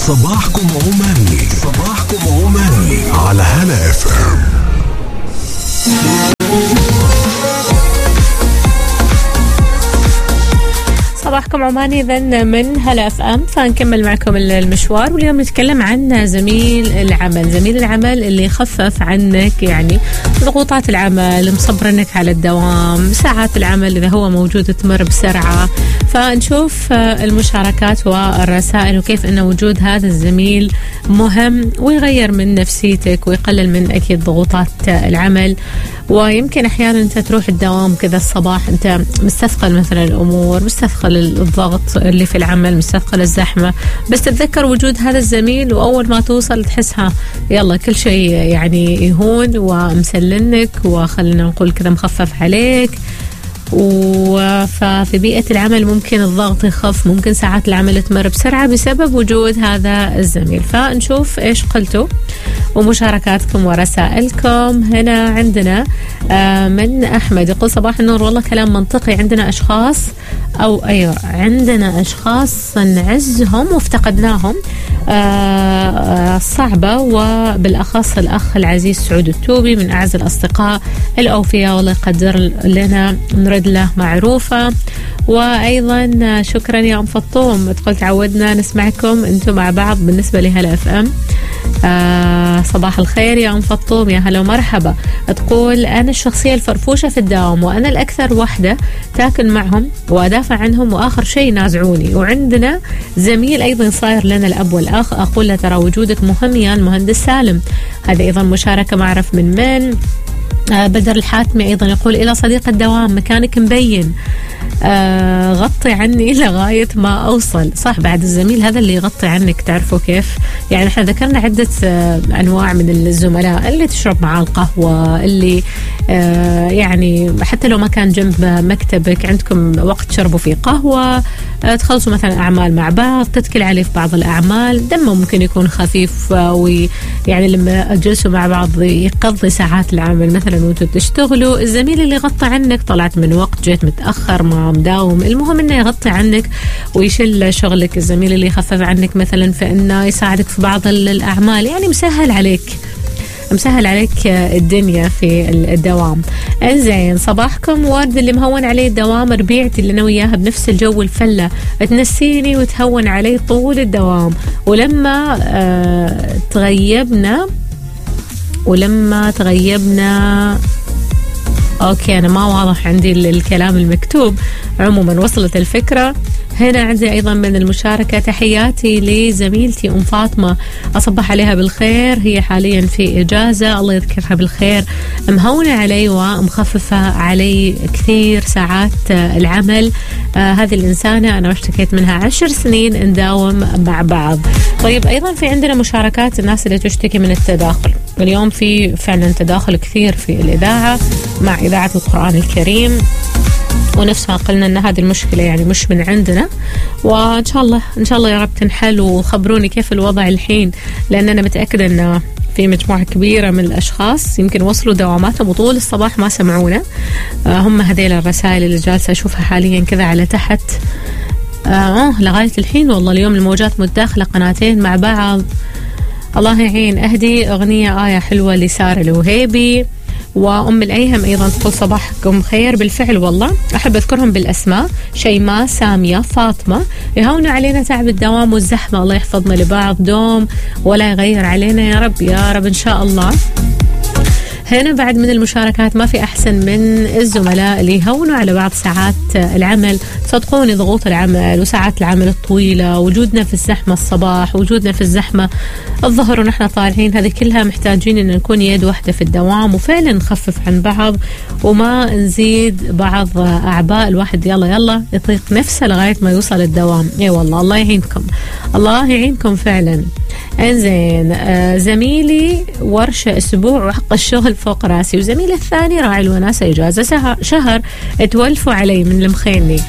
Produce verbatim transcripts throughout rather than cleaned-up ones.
صباحكم عماني، صباحكم عماني على هلا اف ام. صباحكم عماني إذن من هلا اف ام. فنكمل معكم المشوار، واليوم نتكلم عن زميل العمل. زميل العمل اللي يخفف عنك يعني ضغوطات العمل، مصبرنك على الدوام، ساعات العمل إذا هو موجود تمر بسرعة. فنشوف المشاركات والرسائل وكيف أن وجود هذا الزميل مهم ويغير من نفسيتك ويقلل من أكيد ضغوطات العمل. ويمكن أحيانا أنت تروح الدوام كذا الصباح أنت مستثقل مثلا الأمور، مستثقل الضغط اللي في العمل، مستثقل الزحمة، بس تتذكر وجود هذا الزميل وأول ما توصل تحسها يلا كل شيء يعني يهون ومسلنك وخلنا نقول كذا مخفف عليك. وفي بيئة العمل ممكن الضغط يخف، ممكن ساعات العمل تمر بسرعة بسبب وجود هذا الزميل. فنشوف إيش قلتوا ومشاركاتكم ورسائلكم. هنا عندنا من أحمد يقول صباح النور، والله كلام منطقي. عندنا أشخاص أو أيوة عندنا أشخاص نعزهم وافتقدناهم صعبة، وبالأخص الأخ العزيز سعود التوبي من أعز الأصدقاء الأوفياء، والله يقدر لنا نرد له معروفة. وأيضا شكرا يا أم فطوم، تقول تعودنا نسمعكم أنتم مع بعض بالنسبة لهلا اف ام. آه صباح الخير يا أم فطوم، يا هلا ومرحبا. تقول أنا الشخصية الفرفوشة في الدوام، وأنا الأكثر وحدة تاكل معهم وأدافع عنهم، وآخر شيء ينازعوني. وعندنا زميل أيضا صاير لنا الأب والأخ، أقول له ترى وجودك مهم يا المهندس سالم. هذا أيضا مشاركة ما أعرف من من. آه بدر الحاتمي أيضا يقول إلى صديق الدوام مكانك مبين، آه غطي عني لغاية ما أوصل. صح، بعد الزميل هذا اللي يغطي عنك، تعرفوا كيف يعني. احنا ذكرنا عدة آه أنواع من الزملاء، اللي تشرب معاه القهوة، اللي آه يعني حتى لو ما كان جنب مكتبك عندكم وقت تشربوا فيه قهوة، آه تخلصوا مثلا أعمال مع بعض، تتكل عليه في بعض الأعمال، دمه ممكن يكون خفيف، آه ويعني لما تجلسوا مع بعض يقضي ساعات العمل مثلا وانتوا تشتغلوا. الزميل اللي يغطي عنك، طلعت من وقت، جيت متأخر، ما مداوم، المهم انه يغطي عنك ويشيل شغلك. الزميل اللي يخفف عنك مثلا في انه يساعدك في بعض الاعمال، يعني مسهل عليك مسهل عليك الدنيا في الدوام. انزين صباحكم. ورد اللي مهون عليه الدوام، ربيعتي اللي انا وياها بنفس الجو الفله، تنسيني وتهون علي طول الدوام. ولما آه تغيبنا ولما تغيبنا اوكي انا ما واضح عندي الكلام المكتوب، عموما وصلت الفكرة. هنا عندي ايضا من المشاركة، تحياتي لزميلتي ام فاطمة، اصبح عليها بالخير، هي حاليا في اجازة، الله يذكرها بالخير، مهونة علي ومخففة علي كثير ساعات العمل. آه هذه الانسانة انا اشتكيت منها عشر سنين نداوم مع بعض. طيب ايضا في عندنا مشاركات الناس اللي تشتكي من التداخل. اليوم في فعلا تداخل كثير في الاذاعة مع اذاعة القرآن الكريم، ونفس ما قلنا ان هذه المشكلة يعني مش من عندنا، وان شاء الله ان شاء الله يا رب تنحل. وخبروني كيف الوضع الحين، لان انا متأكدة ان في مجموعة كبيرة من الاشخاص يمكن وصلوا دواماتهم وطول الصباح ما سمعونا. آه هم هذيل الرسائل اللي جالسة اشوفها حاليا كذا على تحت آه لغاية الحين. والله اليوم الموجات متداخلة قناتين مع بعض، الله يعين. أهدي أغنية آية حلوة لسارة الوهيبي. وأم الأيهم أيضا تقول صباحكم خير. بالفعل والله أحب أذكرهم بالأسماء، شيماء، سامية، فاطمة، يهونوا علينا تعب الدوام والزحمة، الله يحفظنا لبعض دوم ولا يغير علينا يا رب يا رب إن شاء الله. هنا بعد من المشاركات، ما في أحسن من الزملاء اللي يهونوا على بعض ساعات العمل. صدقوني ضغوط العمل وساعات العمل الطويلة، وجودنا في الزحمة الصباح، وجودنا في الزحمة الظهر ونحن طالعين، هذه كلها محتاجين أن نكون يد واحدة في الدوام، وفعلا نخفف عن بعض وما نزيد بعض أعباء الواحد. يلا يلا يطيق نفسه لغاية ما يوصل الدوام. اي والله الله يعينكم، الله يعينكم فعلا. انزين آه زميلي ورشة اسبوع وحق الشغل فوق راسي، وزميلي الثاني راعي الوناسة اجازة شهر، اتولفوا علي من المخيني.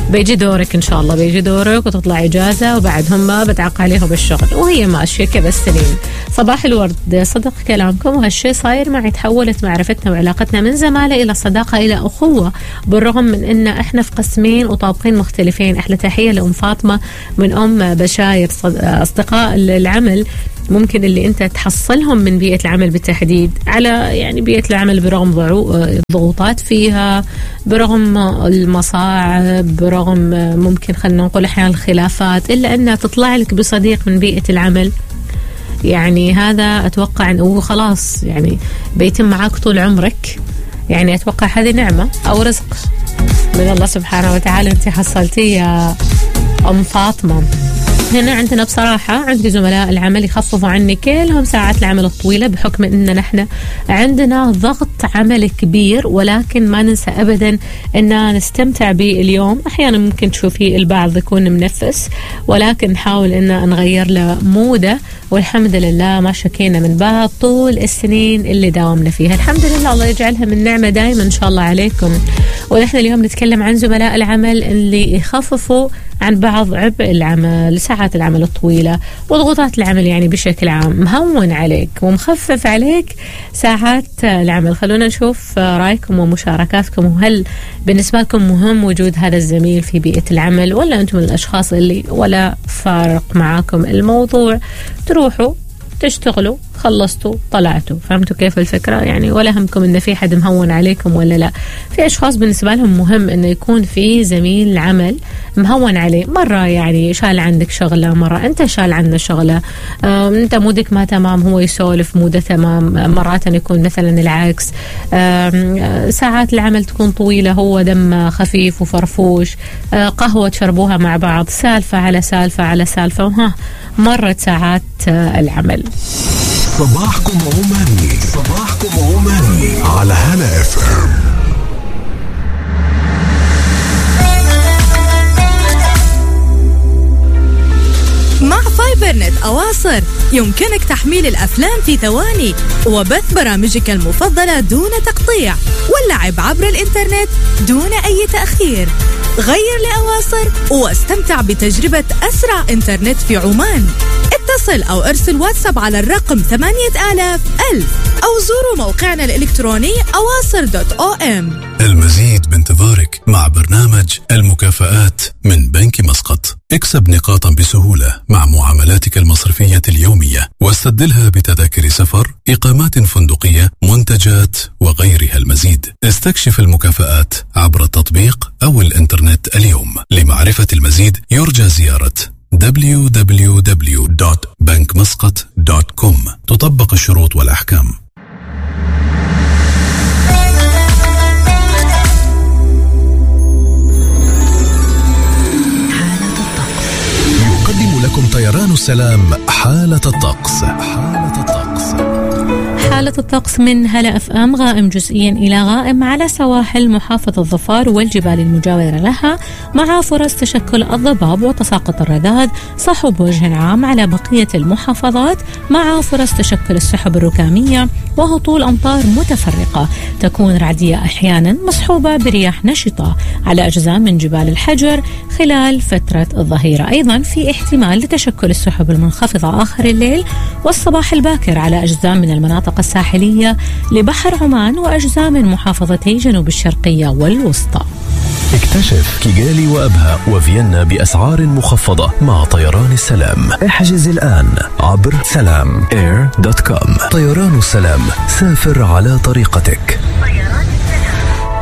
بيجي دورك إن شاء الله، بيجي دورك وتطلع إجازة وبعدهم ما بتعق عليهم الشغل، وهي ماشية كذا السنين. صباح الورد، صدق كلامكم، وهالشي صاير معي. تحولت معرفتنا وعلاقتنا من زمالة إلى صداقة إلى أخوة، بالرغم من إن إحنا في قسمين وطابقين مختلفين. أحلى تحية لأم فاطمة من أم بشاير. أصدقاء العمل ممكن اللي أنت تحصلهم من بيئة العمل بالتحديد على يعني بيئة العمل برغم ضغوطات فيها، برغم المصاعب، برغم ممكن خلينا نقول أحيانا الخلافات، إلا أنها تطلع لك بصديق من بيئة العمل. يعني هذا أتوقع أنه خلاص يعني بيتم معاك طول عمرك. يعني أتوقع هذه نعمة أو رزق من الله سبحانه وتعالى أنت حصلتيه يا أم فاطمة. هنا عندنا بصراحة عندي زملاء العمل يخففوا عني كلهم ساعات العمل الطويلة، بحكم أن نحن عندنا ضغط عمل كبير، ولكن ما ننسى أبدا أن نستمتع باليوم. أحيانا ممكن تشوفي البعض يكون منفس، ولكن نحاول أن نغير له موده، والحمد لله ما شكينا من بعض طول السنين اللي داومنا فيها. الحمد لله، الله يجعلها من نعمة دائما إن شاء الله عليكم. ونحن اليوم نتكلم عن زملاء العمل اللي يخففوا عن بعض عبء العمل، ساعات العمل الطويلة وضغوطات العمل يعني بشكل عام، مهون عليك ومخفف عليك ساعات العمل. خلونا نشوف رأيكم ومشاركاتكم، وهل بالنسبة لكم مهم وجود هذا الزميل في بيئة العمل، ولا أنتم من الأشخاص اللي ولا فارق معاكم الموضوع، تروحوا تشتغلوا خلصتوا طلعتوا؟ فهمتوا كيف الفكرة؟ يعني ولا همكم إن في حد مهون عليكم ولا لا. في أشخاص بالنسبة لهم مهم إنه يكون في زميل عمل مهون عليه، مرة يعني شال عندك شغلة، مرة أنت شال عنه شغلة، أنت مودك ما تمام هو يسولف موده تمام، مرات يكون مثلا العكس. ساعات العمل تكون طويلة هو دم خفيف وفرفوش، قهوة تشربوها مع بعض، سالفة على سالفة على سالفة، وها مرت ساعات العمل. صباحكم عماني، صباحكم عماني على هلا اف ام. مع فايبرنت أواصر يمكنك تحميل الأفلام في ثواني، وبث برامجك المفضلة دون تقطيع، واللعب عبر الإنترنت دون أي تأخير. غير لأواصر واستمتع بتجربة أسرع إنترنت في عمان. اتصل أو ارسل واتساب على الرقم ثمانية آلاف ألف، أو زوروا موقعنا الإلكتروني أواصر دوت أو إم. المزيد بانتظارك مع برنامج المكافآت من بنك مسقط. اكسب نقاطا بسهولة مع معاملاتك المصرفية اليومية، واستبدلها بتذاكر سفر، إقامات فندقية، منتجات وغيرها المزيد. استكشف المكافآت عبر التطبيق أو الإنترنت اليوم. لمعرفة المزيد يرجى زيارة دبليو دبليو دبليو دوت بنك مسقط دوت كوم. تطبق الشروط والأحكام. يقدم لكم طيران السلام حالة الطقس. حالة الطقس. حالة الطقس من هلا اف ام، غائم جزئيا إلى غائم على سواحل محافظة الظفار والجبال المجاورة لها، مع فرص تشكل الضباب وتساقط الرذاذ. صحو بوجه عام على بقية المحافظات، مع فرص تشكل السحب الركامية وهطول أمطار متفرقة، تكون رعدية أحيانا مصحوبة برياح نشطة على أجزاء من جبال الحجر خلال فترة الظهيرة. أيضا في احتمال لتشكل السحب المنخفضة آخر الليل والصباح الباكر على أجزاء من المناطق الساحلية لبحر عمان وأجزاء من محافظتي جنوب الشرقية والوسطى. اكتشف كيغالي وأبها وفيينا بأسعار مخفضة مع طيران السلام. احجز الآن عبر سلام اير دوت كوم. طيران السلام، سافر على طريقتك.